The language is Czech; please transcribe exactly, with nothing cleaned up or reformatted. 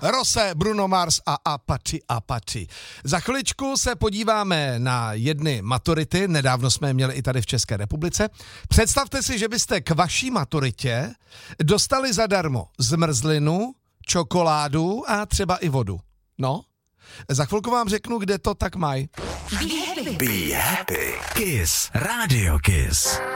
Rose, Bruno Mars a Apache Apache. Za chviličku se podíváme na jedny maturity, nedávno jsme je měli i tady v České republice. Představte si, že byste k vaší maturitě dostali zadarmo zmrzlinu, čokoládu a třeba i vodu. No, za chvilku vám řeknu, kde to tak mají. Be happy. Be happy. Kiss. Radio Kiss.